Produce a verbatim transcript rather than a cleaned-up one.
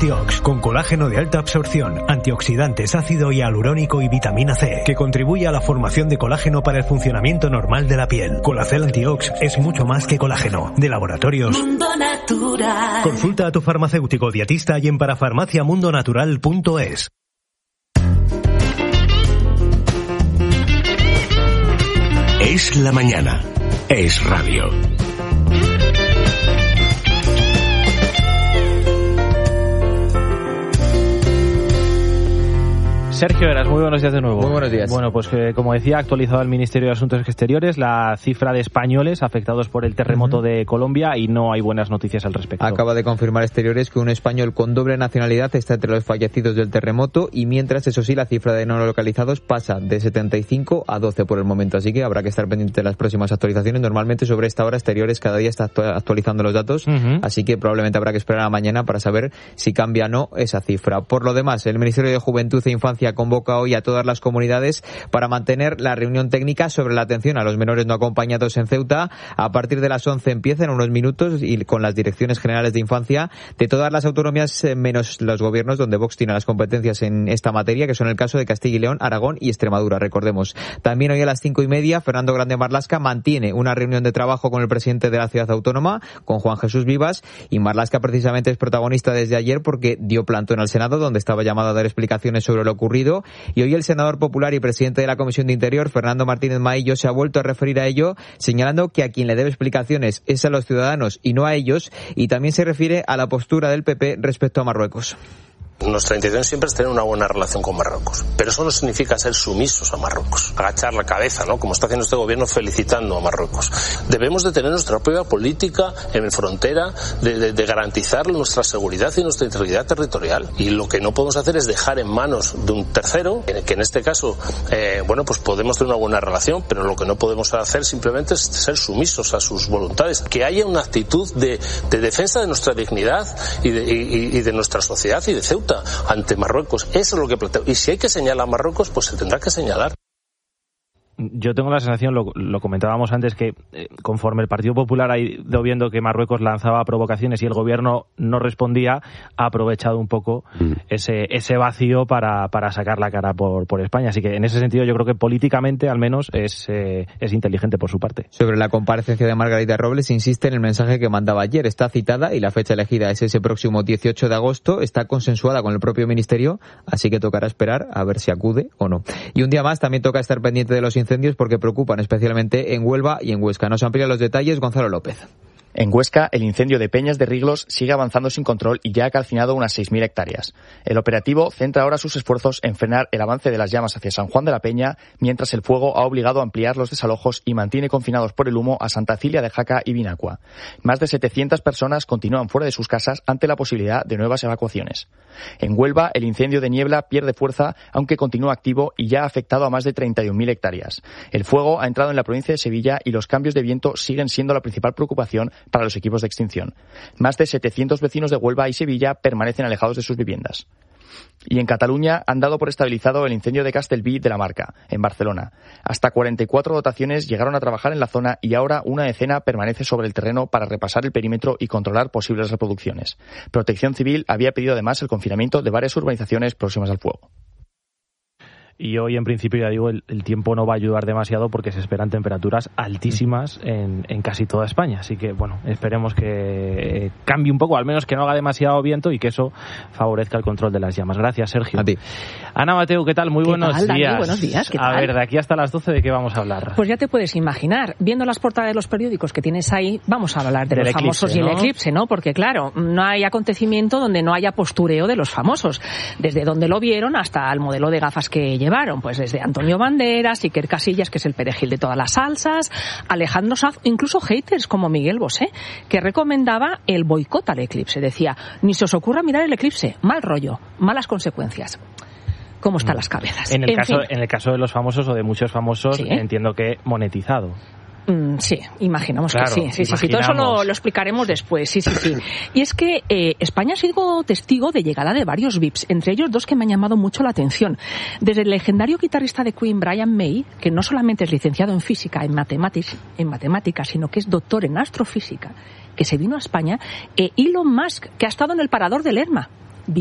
Antiox, con colágeno de alta absorción, antioxidantes, ácido hialurónico y vitamina C, que contribuye a la formación de colágeno para el funcionamiento normal de la piel. Colacel Antiox es mucho más que colágeno. De Laboratorios Mundo Natural. Consulta a tu farmacéutico dietista y en parafarmacia mundo natural punto es. Es la mañana. Es radio. Sergio Heras, muy buenos días de nuevo. Muy buenos días. Bueno, pues eh, como decía, ha actualizado el Ministerio de Asuntos Exteriores la cifra de españoles afectados por el terremoto uh-huh. de Colombia y no hay buenas noticias al respecto. Acaba de confirmar Exteriores que un español con doble nacionalidad está entre los fallecidos del terremoto y mientras, eso sí, la cifra de no localizados pasa de setenta y cinco a doce por el momento. Así que habrá que estar pendiente de las próximas actualizaciones. Normalmente sobre esta hora Exteriores cada día está actualizando los datos, uh-huh. así que probablemente habrá que esperar a mañana para saber si cambia o no esa cifra. Por lo demás, el Ministerio de Juventud e Infancia convoca hoy a todas las comunidades para mantener la reunión técnica sobre la atención a los menores no acompañados en Ceuta. A partir de las once empieza en unos minutos y con las direcciones generales de infancia de todas las autonomías menos los gobiernos donde Vox tiene las competencias en esta materia, que son el caso de Castilla y León, Aragón y Extremadura, recordemos. También hoy a las cinco y media Fernando Grande Marlaska mantiene una reunión de trabajo con el presidente de la ciudad autónoma, con Juan Jesús Vivas, y Marlaska precisamente es protagonista desde ayer porque dio plantón al Senado donde estaba llamado a dar explicaciones sobre lo ocurrido. Y hoy el senador popular y presidente de la Comisión de Interior, Fernando Martínez Maillo, se ha vuelto a referir a ello, señalando que a quien le debe explicaciones es a los ciudadanos y no a ellos, y también se refiere a la postura del P P respecto a Marruecos. Nuestra intención siempre es tener una buena relación con Marruecos, pero eso no significa ser sumisos a Marruecos, agachar la cabeza, ¿no? Como está haciendo este gobierno felicitando a Marruecos. Debemos de tener nuestra propia política en frontera de, de, de garantizar nuestra seguridad y nuestra integridad territorial, y lo que no podemos hacer es dejar en manos de un tercero, que en este caso, eh, bueno, pues podemos tener una buena relación, pero lo que no podemos hacer simplemente es ser sumisos a sus voluntades. Que haya una actitud de, de defensa de nuestra dignidad y de, y, y de nuestra sociedad y de Ceuta ante Marruecos. Eso es lo que planteo. Y si hay que señalar a Marruecos, pues se tendrá que señalar. Yo tengo la sensación, lo, lo comentábamos antes, que eh, conforme el Partido Popular ha ido viendo que Marruecos lanzaba provocaciones y el gobierno no respondía, ha aprovechado un poco mm. ese ese vacío para, para sacar la cara por, por España. Así que en ese sentido yo creo que políticamente al menos es, eh, es inteligente por su parte. Sobre la comparecencia de Margarita Robles, insiste en el mensaje que mandaba ayer. Está citada y la fecha elegida es ese próximo dieciocho de agosto. Está consensuada con el propio Ministerio, así que tocará esperar a ver si acude o no. Y un día más también toca estar pendiente de los incendios porque preocupan especialmente en Huelva y en Huesca. Nos amplía los detalles Gonzalo López. En Huesca, el incendio de Peñas de Riglos sigue avanzando sin control y ya ha calcinado unas seis mil hectáreas. El operativo centra ahora sus esfuerzos en frenar el avance de las llamas hacia San Juan de la Peña, mientras el fuego ha obligado a ampliar los desalojos y mantiene confinados por el humo a Santa Cilia de Jaca y Vinacua. Más de setecientas personas continúan fuera de sus casas ante la posibilidad de nuevas evacuaciones. En Huelva, el incendio de Niebla pierde fuerza, aunque continúa activo y ya ha afectado a más de treinta y un mil hectáreas. El fuego ha entrado en la provincia de Sevilla y los cambios de viento siguen siendo la principal preocupación para los equipos de extinción. Más de setecientos vecinos de Huelva y Sevilla permanecen alejados de sus viviendas. Y en Cataluña han dado por estabilizado el incendio de Castellví de la Marca, en Barcelona. Hasta cuarenta y cuatro dotaciones llegaron a trabajar en la zona y ahora una decena permanece sobre el terreno para repasar el perímetro y controlar posibles reproducciones. Protección Civil había pedido además el confinamiento de varias urbanizaciones próximas al fuego. Y hoy, en principio, ya digo, el, el tiempo no va a ayudar demasiado porque se esperan temperaturas altísimas en, en casi toda España. Así que, bueno, esperemos que eh, cambie un poco, al menos que no haga demasiado viento y que eso favorezca el control de las llamas. Gracias, Sergio. A ti. Ana Mateu, ¿qué tal? Muy ¿Qué buenos tal, días. Dani? Buenos días, ¿qué tal? A ver, de aquí hasta las doce, ¿de qué vamos a hablar? Pues ya te puedes imaginar. Viendo las portadas de los periódicos que tienes ahí, vamos a hablar de Del los eclipse, famosos y el ¿no? eclipse, ¿no? Porque, claro, no hay acontecimiento donde no haya postureo de los famosos. Desde donde lo vieron hasta el modelo de gafas que llevaron. Pues desde Antonio Banderas, Iker Casillas, que es el perejil de todas las salsas, Alejandro Sanz, incluso haters como Miguel Bosé, que recomendaba el boicot al eclipse. Decía, ni se os ocurra mirar el eclipse, mal rollo, malas consecuencias. ¿Cómo están las cabezas? En el, en caso, fin. en el caso de los famosos o de muchos famosos, ¿Sí? entiendo que monetizado. Mm, sí, imaginamos claro, que sí. Sí, sí, sí. Todo eso lo, lo explicaremos después. Sí, sí, sí. Y es que eh, España ha sido testigo de llegada de varios V I Ps, entre ellos dos que me han llamado mucho la atención. Desde el legendario guitarrista de Queen, Brian May, que no solamente es licenciado en física, en matemáticas, en matemáticas, sino que es doctor en astrofísica, que se vino a España, e Elon Musk, que ha estado en el parador del Lerma.